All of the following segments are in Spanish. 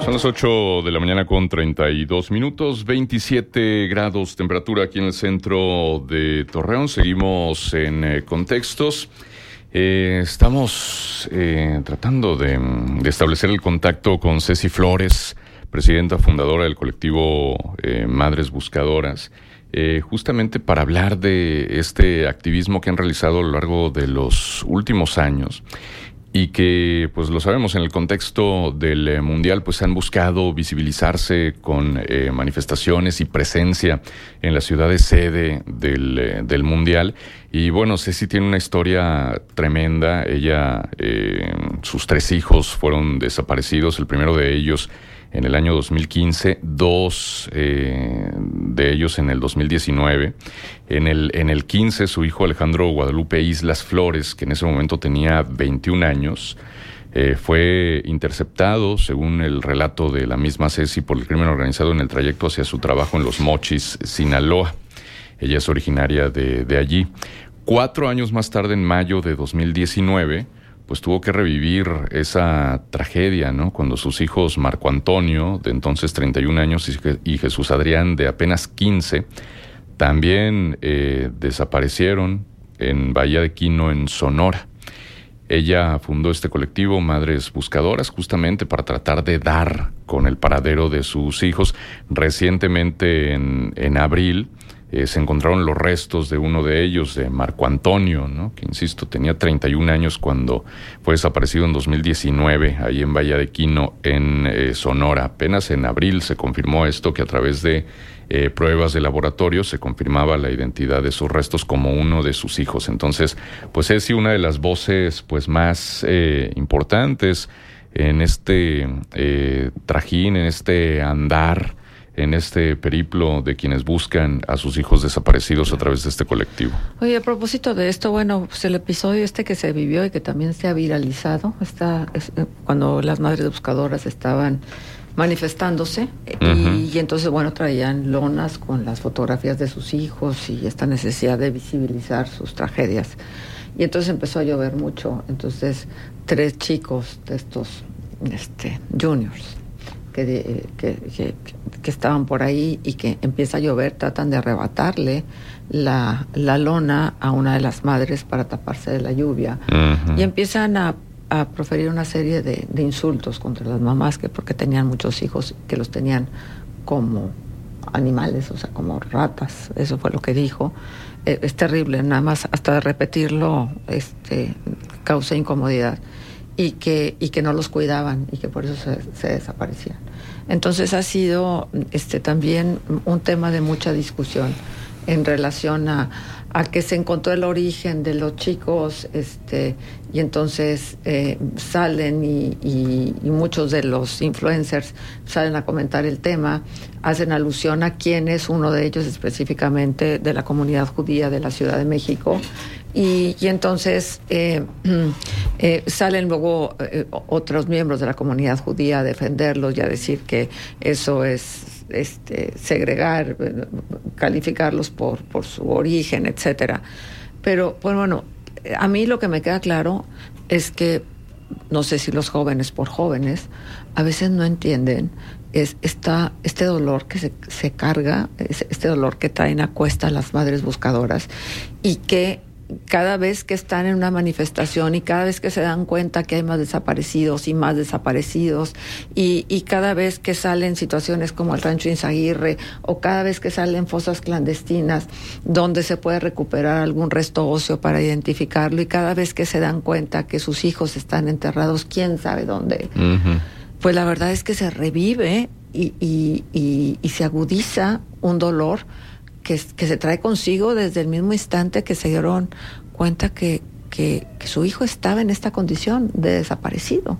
Son las 8 de la mañana con 32 minutos, 27 grados temperatura aquí en el centro de Torreón. Seguimos en contextos. Estamos tratando de establecer el contacto con Ceci Flores, presidenta fundadora del colectivo Madres Buscadoras, justamente para hablar de este activismo que han realizado a lo largo de los últimos años. Y que, pues lo sabemos, en el contexto del Mundial, pues han buscado visibilizarse con manifestaciones y presencia en las ciudades sede del Mundial. Y bueno, Ceci tiene una historia tremenda. Ella, sus 3 hijos fueron desaparecidos, el primero de ellos en el año 2015, 2 de ellos en el 2019. En el 15, su hijo Alejandro Guadalupe Islas Flores, que en ese momento tenía 21 años, fue interceptado, según el relato de la misma Ceci, por el crimen organizado en el trayecto hacia su trabajo en Los Mochis, Sinaloa. Ella es originaria de allí. 4 años más tarde, en mayo de 2019, pues tuvo que revivir esa tragedia, ¿no? Cuando sus hijos Marco Antonio, de entonces 31 años, y Jesús Adrián, de apenas 15, también desaparecieron en Bahía de Quino, en Sonora. Ella fundó este colectivo, Madres Buscadoras, justamente para tratar de dar con el paradero de sus hijos. Recientemente, en abril, se encontraron los restos de uno de ellos, de Marco Antonio, ¿no? Que, insisto, tenía 31 años cuando fue desaparecido en 2019, ahí en Bahía de Quino, en Sonora. Apenas en abril se confirmó esto, que a través de pruebas de laboratorio se confirmaba la identidad de sus restos como uno de sus hijos. Entonces, pues es una de las voces pues más importantes en este trajín, en este andar, en este periplo de quienes buscan a sus hijos desaparecidos a través de este colectivo. Oye, a propósito de esto, bueno, pues el episodio que se vivió y que también se ha viralizado, cuando las Madres Buscadoras estaban manifestándose, y entonces, bueno, traían lonas con las fotografías de sus hijos y esta necesidad de visibilizar sus tragedias. Y entonces empezó a llover mucho. Entonces, 3 chicos de estos juniors que estaban por ahí y que empieza a llover, tratan de arrebatarle la lona a una de las madres para taparse de la lluvia. Y empiezan a proferir una serie de insultos contra las mamás, que porque tenían muchos hijos que los tenían como animales, o sea, como ratas. Eso fue lo que dijo. Es terrible, nada más hasta de repetirlo causa incomodidad. Y que no los cuidaban y que por eso se desaparecían. Entonces ha sido también un tema de mucha discusión en relación a que se encontró el origen de los chicos, y entonces salen y muchos de los influencers salen a comentar el tema, hacen alusión a quién es uno de ellos específicamente de la comunidad judía de la Ciudad de México, y entonces salen luego otros miembros de la comunidad judía a defenderlos y a decir que eso es segregar, calificarlos por su origen, etcétera. Pero pues bueno, a mí lo que me queda claro es que, no sé si los jóvenes por jóvenes, a veces no entienden este dolor que se carga, este dolor que traen a cuesta las Madres Buscadoras, y que cada vez que están en una manifestación y cada vez que se dan cuenta que hay más desaparecidos y más desaparecidos, y cada vez que salen situaciones como el Rancho Insaguirre, o cada vez que salen fosas clandestinas donde se puede recuperar algún resto óseo para identificarlo, y cada vez que se dan cuenta que sus hijos están enterrados quién sabe dónde, pues la verdad es que se revive y se agudiza un dolor que se trae consigo desde el mismo instante que se dieron cuenta que su hijo estaba en esta condición de desaparecido.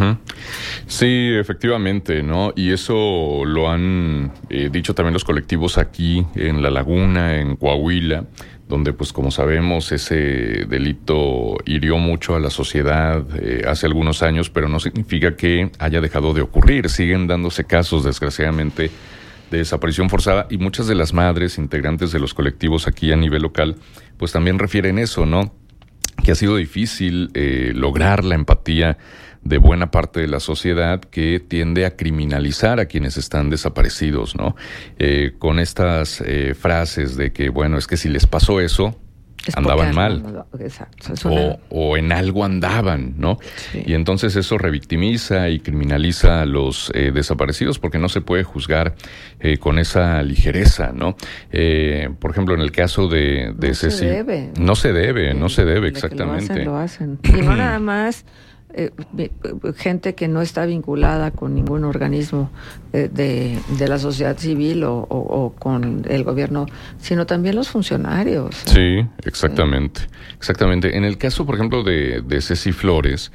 Sí, efectivamente, ¿no? Y eso lo han dicho también los colectivos aquí en La Laguna, en Coahuila, donde, pues como sabemos, ese delito hirió mucho a la sociedad hace algunos años, pero no significa que haya dejado de ocurrir. Siguen dándose casos, desgraciadamente, de desaparición forzada, y muchas de las madres integrantes de los colectivos aquí a nivel local pues también refieren eso, ¿no? Que ha sido difícil lograr la empatía de buena parte de la sociedad que tiende a criminalizar a quienes están desaparecidos, ¿no? Con estas frases de que, bueno, es que si les pasó eso, andaban mal. Exacto. O en algo andaban, ¿no? Sí. Y entonces eso revictimiza y criminaliza a los desaparecidos porque no se puede juzgar con esa ligereza, ¿no? Por ejemplo, en el caso de no Ceci... se debe. No se debe, exactamente. Lo hacen. Y no nada más gente que no está vinculada con ningún organismo de la sociedad civil o con el gobierno, sino también los funcionarios. Sí, exactamente. Exactamente. En el caso, por ejemplo, de Ceci Flores,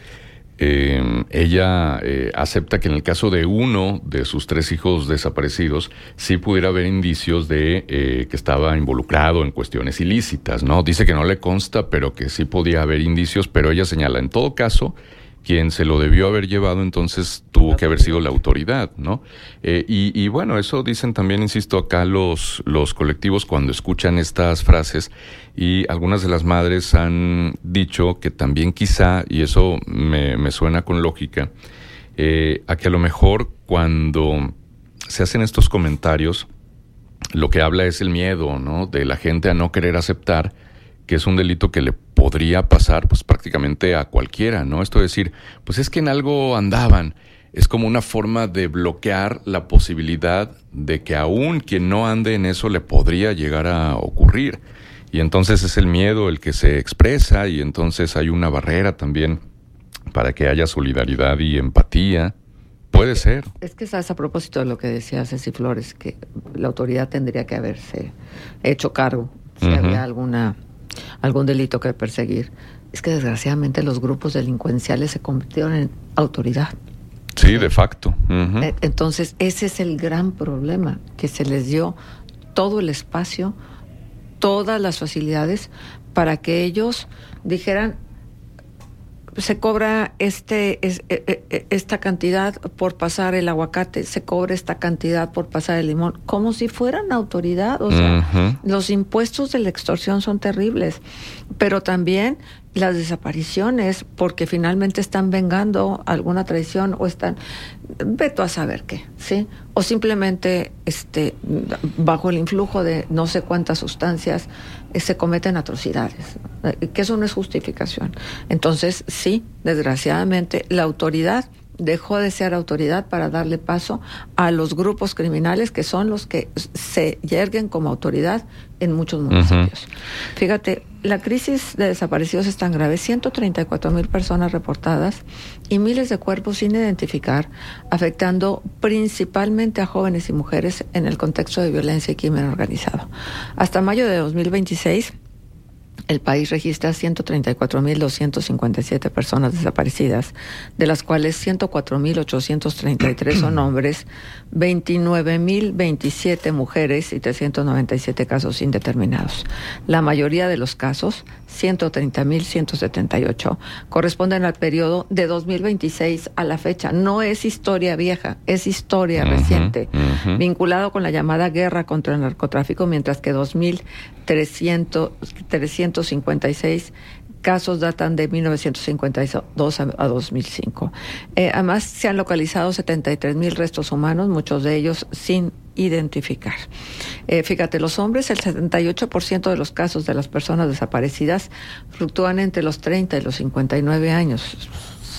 ella acepta que en el caso de uno de sus 3 hijos desaparecidos sí pudiera haber indicios de que estaba involucrado en cuestiones ilícitas, ¿no? Dice que no le consta, pero que sí podía haber indicios, pero ella señala, en todo caso, quien se lo debió haber llevado entonces tuvo que haber sido la autoridad, ¿no? Y bueno, eso dicen también, insisto, acá los colectivos cuando escuchan estas frases, y algunas de las madres han dicho que también quizá, y eso me suena con lógica, a que a lo mejor cuando se hacen estos comentarios, lo que habla es el miedo, ¿no? De la gente a no querer aceptar que es un delito que le podría pasar pues prácticamente a cualquiera, ¿no? Esto de decir, pues es que en algo andaban, es como una forma de bloquear la posibilidad de que aún quien no ande en eso le podría llegar a ocurrir. Y entonces es el miedo el que se expresa, y entonces hay una barrera también para que haya solidaridad y empatía. Puede ser. Es que sabes, a propósito de lo que decía Ceci Flores, que la autoridad tendría que haberse hecho cargo si había algún delito que perseguir. Es que desgraciadamente los grupos delincuenciales se convirtieron en autoridad. Sí, de facto. Entonces ese es el gran problema, que se les dio todo el espacio, todas las facilidades para que ellos dijeran, se cobra esta cantidad por pasar el aguacate, se cobra esta cantidad por pasar el limón, como si fueran autoridad. O sea, los impuestos de la extorsión son terribles, pero también las desapariciones, porque finalmente están vengando alguna traición o están, veto a saber qué, ¿sí? O simplemente bajo el influjo de no sé cuántas sustancias se cometen atrocidades, que eso no es justificación. Entonces, sí, desgraciadamente, la autoridad dejó de ser autoridad para darle paso a los grupos criminales, que son los que se yerguen como autoridad en muchos municipios. Fíjate, la crisis de desaparecidos es tan grave, 134,000 personas reportadas y miles de cuerpos sin identificar, afectando principalmente a jóvenes y mujeres en el contexto de violencia y crimen organizado. Hasta mayo de 2026, el país registra 134,257 personas desaparecidas, de las cuales 104,833 son hombres, 29,027 mujeres y 397 casos indeterminados. La mayoría de los casos, 130,178, corresponden al periodo de 2026 a la fecha. No es historia vieja, es historia reciente, vinculado con la llamada guerra contra el narcotráfico, mientras que 356 casos datan de 1952 a 2005. Además, se han localizado 73,000 restos humanos, muchos de ellos sin identificar. Fíjate, los hombres, el 78% de los casos de las personas desaparecidas fluctúan entre los 30 y los 59 años.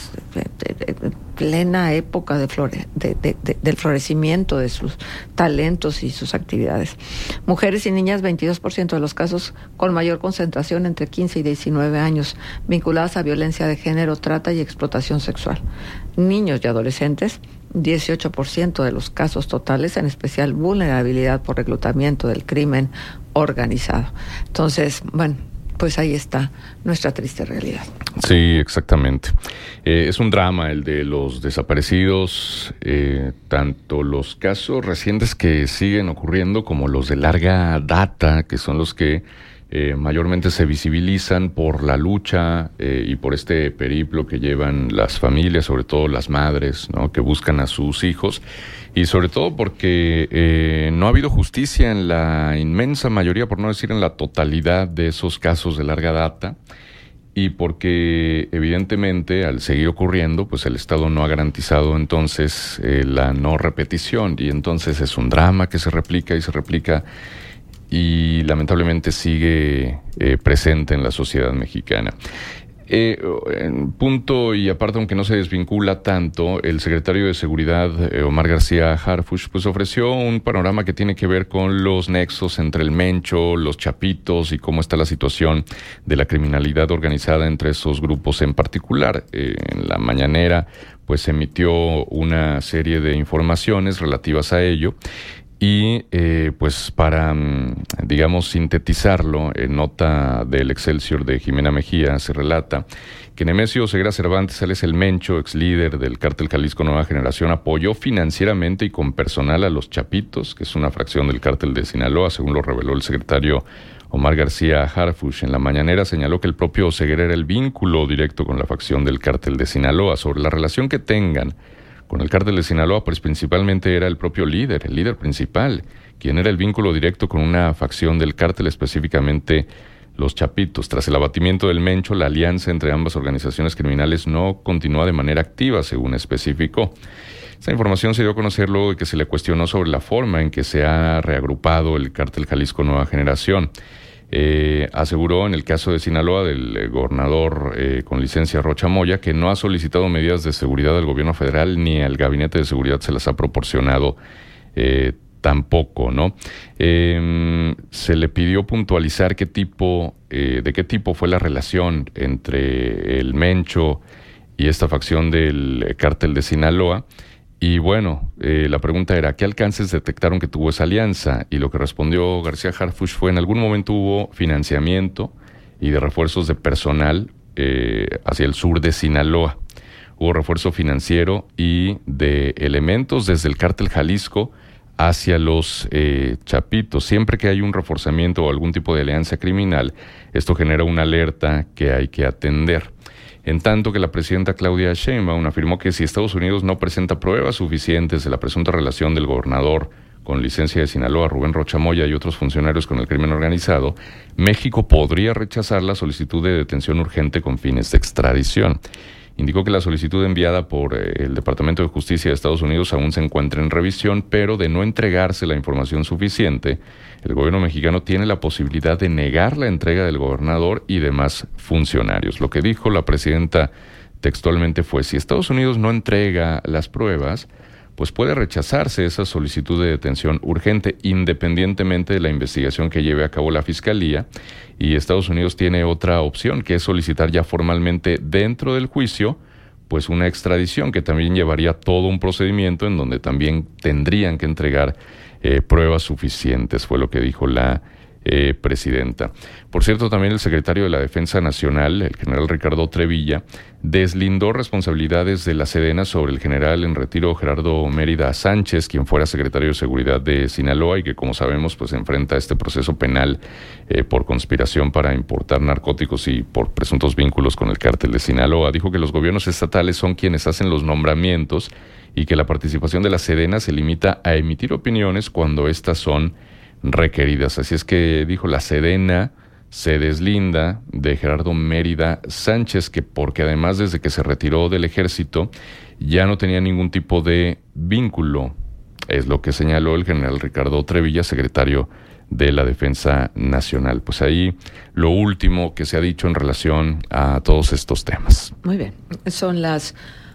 Plena época del florecimiento de sus talentos y sus actividades. Mujeres y niñas, 22% de los casos con mayor concentración entre 15 y 19 años, vinculadas a violencia de género, trata y explotación sexual. Niños y adolescentes, 18% de los casos totales, en especial vulnerabilidad por reclutamiento del crimen organizado. Entonces, bueno, pues ahí está nuestra triste realidad. Sí, exactamente. Es un drama el de los desaparecidos, tanto los casos recientes que siguen ocurriendo como los de larga data, que son los que mayormente se visibilizan por la lucha y por este periplo que llevan las familias, sobre todo las madres, ¿no?, que buscan a sus hijos, y sobre todo porque no ha habido justicia en la inmensa mayoría, por no decir en la totalidad de esos casos de larga data, y porque evidentemente al seguir ocurriendo, pues el Estado no ha garantizado entonces la no repetición, y entonces es un drama que se replica y lamentablemente sigue presente en la sociedad mexicana. Punto y aparte, aunque no se desvincula tanto, el secretario de Seguridad, Omar García Harfuch, pues ofreció un panorama que tiene que ver con los nexos entre el Mencho, los Chapitos y cómo está la situación de la criminalidad organizada entre esos grupos en particular. En la mañanera, pues emitió una serie de informaciones relativas a ello. Y pues para, digamos, sintetizarlo, en nota del Excelsior de Jimena Mejía se relata que Nemesio Ceguera Cervantes, él es el Mencho, ex líder del Cártel Jalisco Nueva Generación, apoyó financieramente y con personal a los Chapitos, que es una fracción del Cártel de Sinaloa, según lo reveló el secretario Omar García Harfuch. En la mañanera señaló que el propio Ceguera era el vínculo directo con la facción del Cártel de Sinaloa. Sobre la relación que tengan con el Cártel de Sinaloa, pues principalmente era el propio líder, el líder principal, quien era el vínculo directo con una facción del cártel, específicamente los Chapitos. Tras el abatimiento del Mencho, la alianza entre ambas organizaciones criminales no continúa de manera activa, según especificó. Esta información se dio a conocer luego de que se le cuestionó sobre la forma en que se ha reagrupado el Cártel Jalisco Nueva Generación. Aseguró en el caso de Sinaloa del gobernador con licencia Rocha Moya que no ha solicitado medidas de seguridad al gobierno federal ni al gabinete de seguridad se las ha proporcionado tampoco, ¿no? Se le pidió puntualizar de qué tipo fue la relación entre el Mencho y esta facción del Cártel de Sinaloa. Y bueno, la pregunta era, ¿qué alcances detectaron que tuvo esa alianza? Y lo que respondió García Harfuch fue, en algún momento hubo financiamiento y de refuerzos de personal hacia el sur de Sinaloa. Hubo refuerzo financiero y de elementos desde el Cártel Jalisco hacia los Chapitos. Siempre que hay un reforzamiento o algún tipo de alianza criminal, esto genera una alerta que hay que atender. En tanto que la presidenta Claudia Sheinbaum afirmó que si Estados Unidos no presenta pruebas suficientes de la presunta relación del gobernador con licencia de Sinaloa, Rubén Rocha Moya y otros funcionarios con el crimen organizado, México podría rechazar la solicitud de detención urgente con fines de extradición. Indicó que la solicitud enviada por el Departamento de Justicia de Estados Unidos aún se encuentra en revisión, pero de no entregarse la información suficiente, el gobierno mexicano tiene la posibilidad de negar la entrega del gobernador y demás funcionarios. Lo que dijo la presidenta textualmente fue, si Estados Unidos no entrega las pruebas, pues puede rechazarse esa solicitud de detención urgente independientemente de la investigación que lleve a cabo la Fiscalía, y Estados Unidos tiene otra opción, que es solicitar ya formalmente dentro del juicio pues una extradición que también llevaría todo un procedimiento en donde también tendrían que entregar pruebas suficientes, fue lo que dijo la presidenta. Por cierto, también el secretario de la Defensa Nacional, el general Ricardo Trevilla, deslindó responsabilidades de la Sedena sobre el general en retiro Gerardo Mérida Sánchez, quien fuera secretario de Seguridad de Sinaloa y que, como sabemos, pues enfrenta este proceso penal por conspiración para importar narcóticos y por presuntos vínculos con el cártel de Sinaloa. Dijo que los gobiernos estatales son quienes hacen los nombramientos y que la participación de la Sedena se limita a emitir opiniones cuando éstas son requeridas. Así es que, dijo, la Sedena se deslinda de Gerardo Mérida Sánchez, que porque además desde que se retiró del ejército ya no tenía ningún tipo de vínculo, es lo que señaló el general Ricardo Trevilla, secretario de la Defensa Nacional. Pues ahí lo último que se ha dicho en relación a todos estos temas. Muy bien, son las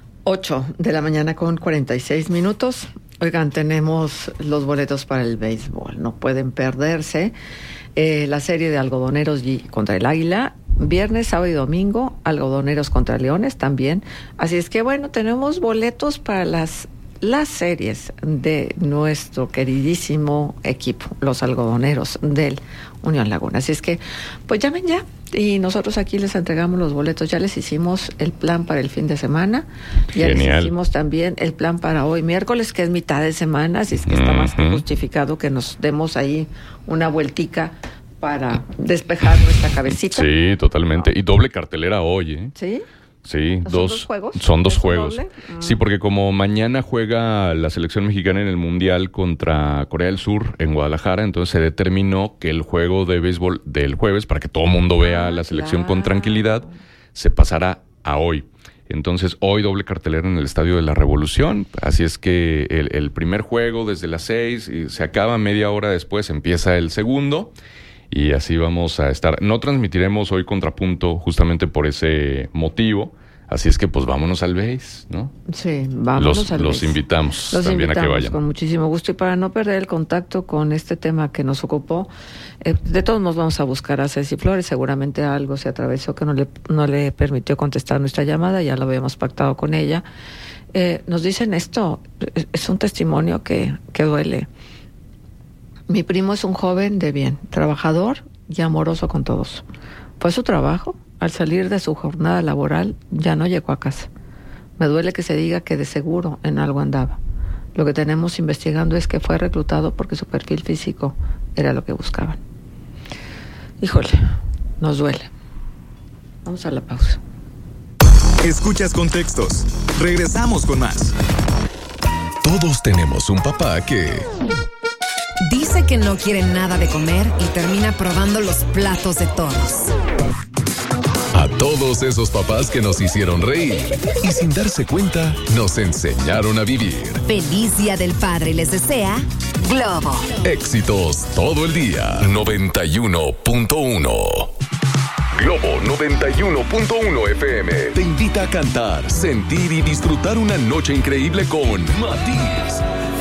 8 de la mañana con 46 minutos. Oigan, tenemos los boletos para el béisbol, no pueden perderse. La serie de Algodoneros contra el Águila, viernes, sábado y domingo, Algodoneros contra Leones también. Así es que bueno, tenemos boletos para las series de nuestro queridísimo equipo, los Algodoneros del Unión Laguna. Así es que, pues llamen ya y nosotros aquí les entregamos los boletos. Ya les hicimos el plan para el fin de semana. Ya Genial. les hicimos también el plan para hoy miércoles, que es mitad de semana, así es que está más que justificado que nos demos ahí una vueltica para despejar nuestra cabecita. Sí, totalmente. Y doble cartelera hoy, ¿eh? ¿Sí? Sí, ¿Son dos juegos? Son dos ¿Es un juegos. doble? Sí, porque como mañana juega la selección mexicana en el Mundial contra Corea del Sur en Guadalajara, entonces se determinó que el juego de béisbol del jueves, para que todo el mundo vea a la selección con tranquilidad, se pasará a hoy. Entonces, hoy doble cartelera en el Estadio de la Revolución, así es que el primer juego desde las 6 y se acaba media hora después, empieza el segundo y así vamos a estar. No transmitiremos hoy Contrapunto justamente por ese motivo, así es que pues vámonos al BASE, ¿no? Sí, vámonos al BASE. Los invitamos también a que vayan. Con muchísimo gusto, y para no perder el contacto con este tema que nos ocupó, de todos nos vamos a buscar a Ceci Flores. Seguramente algo se atravesó que no le permitió contestar nuestra llamada, ya lo habíamos pactado con ella. Nos dicen esto, es un testimonio que duele. Mi primo es un joven de bien, trabajador y amoroso con todos. Fue su trabajo. Al salir de su jornada laboral, ya no llegó a casa. Me duele que se diga que de seguro en algo andaba. Lo que tenemos investigando es que fue reclutado porque su perfil físico era lo que buscaban. Híjole, nos duele. Vamos a la pausa. Escuchas Contextos. Regresamos con más. Todos tenemos un papá que dice que no quiere nada de comer y termina probando los platos de todos. A todos esos papás que nos hicieron reír y sin darse cuenta nos enseñaron a vivir. Feliz Día del Padre les desea Globo. Éxitos todo el día. 91.1. Globo 91.1 FM te invita a cantar, sentir y disfrutar una noche increíble con Matiz.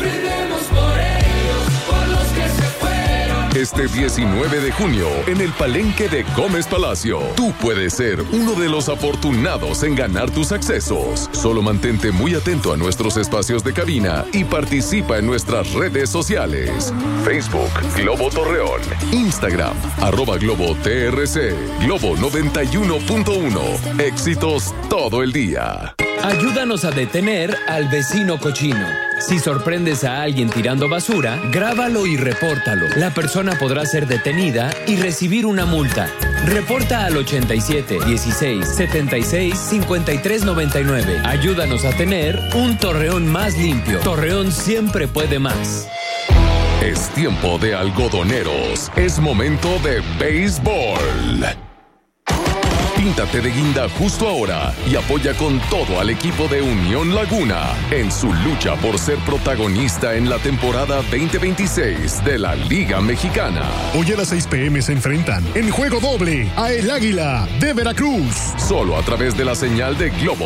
Este 19 de junio, en el Palenque de Gómez Palacio, tú puedes ser uno de los afortunados en ganar tus accesos. Solo mantente muy atento a nuestros espacios de cabina y participa en nuestras redes sociales. Facebook, Globo Torreón. Instagram, @GloboTRC. Globo 91.1. Éxitos todo el día. Ayúdanos a detener al vecino cochino. Si sorprendes a alguien tirando basura, grábalo y repórtalo. La persona podrá ser detenida y recibir una multa. Reporta al 87 16 76 53 99. Ayúdanos a tener un Torreón más limpio. Torreón siempre puede más. Es tiempo de algodoneros. Es momento de béisbol. Píntate de guinda justo ahora y apoya con todo al equipo de Unión Laguna en su lucha por ser protagonista en la temporada 2026 de la Liga Mexicana. Hoy a las 6 p.m. se enfrentan en juego doble a El Águila de Veracruz. Solo a través de la señal de Globo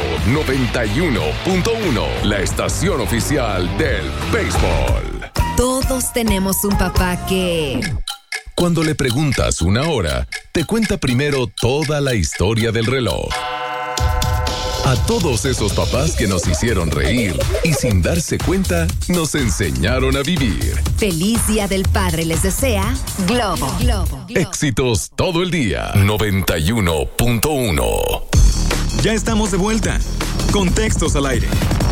91.1, la estación oficial del béisbol. Todos tenemos un papá que... Cuando le preguntas una hora, te cuenta primero toda la historia del reloj. A todos esos papás que nos hicieron reír y sin darse cuenta, nos enseñaron a vivir. Feliz Día del Padre les desea Globo. Éxitos todo el día. 91.1. Ya estamos de vuelta. Contextos al aire.